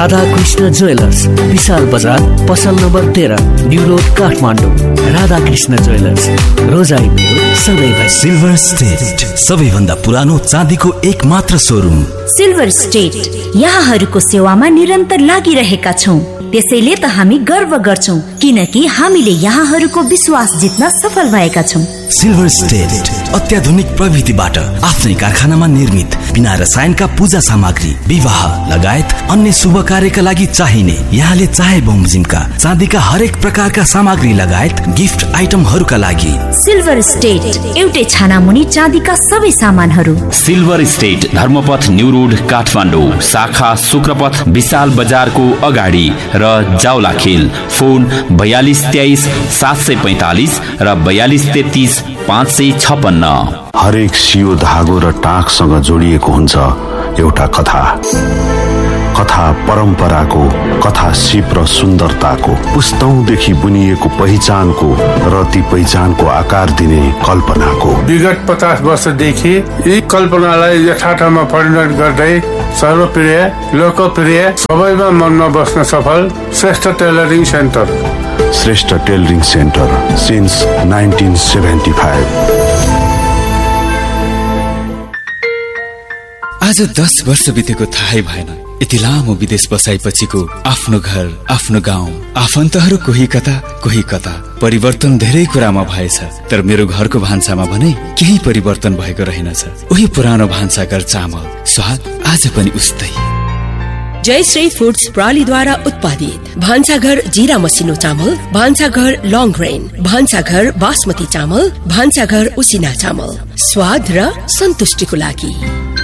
Radhakrishna jewellers, विशाल बजार, पसल number 13, new road, Kathmandu. Radhakrishna jewellers, रोजाइ मेरो सधैँभरि। सिल्भर स्टेट, सबैभन्दा पुरानो चाँदीको एक मात्र सोरुम। सिल्भर स्टेट, यहाँहरूको सेवामा निरन्तर लागिरहेका छौँ। त्यसैले त हामी गर्व गर्छौं, किनकि हामीले यहाँहरूको विश्वास जित्न सफल भएका छौँ। सिल्भर स्टेट अत्याधुनिक प्रविधिबाट आफ्नै कारखानामा निर्मित बिना रसायनका पूजा सामग्री, विवाह लगायत अन्य शुभ कार्यका लागि चाहिने, यहाँले चाहे बमोजिमका चाँदीका हरेक प्रकारका सामग्री लगायत गिफ्ट आइटमहरूका लागि। सिल्भर स्टेट, एउटै छाना मुनि चाँदीका सबै सामानहरू। Silver state, Dharmapath, new road, Kathmandu. शाखा शुक्रपथ, विशाल बजारको अगाडि र जाउलाखेल। फोन 4223 745 र 4233 556। हरेक सियो धागो र टाँकसँग जोडिएको हुन्छ एउटा कथा। कथा परम्पराको, कथा सिप र सुन्दरताको, पुस्तौंदेखि बुनिएको पहिचानको र ती पहिचानको आकार दिने कल्पनाको। विगत 50 वर्षदेखि यी कल्पनालाई यथार्थमा परिणत गर्दै सर्वप्रिय, लोकप्रिय, सबैमा मनमा बस्न सफल Shrestha tailoring centre. Shrestha tailoring centre since 1975। आज 10 वर्ष बितेको थाहै भएन। यति लामो विदेश बसाइपछिको आफ्नो घर, आफ्नो गाउँ, आफन्तहरू कोही कता। परिवर्तन धेरै कुरामा भएछ, तर मेरो घरको भान्सामा भने केही परिवर्तन भएको रहेनछ। उही पुरानो भान्साघर चामल, स्वाद आज पनि उस्तै। जयश्री फूड्स प्रणालीद्वारा उत्पादित भान्साघर जीरा मसिनो चामल, भान्साघर लङ ग्रेन, भान्साघर बासमती चामल, भान्साघर उसिना चामल, स्वाद र सन्तुष्टिको लागि।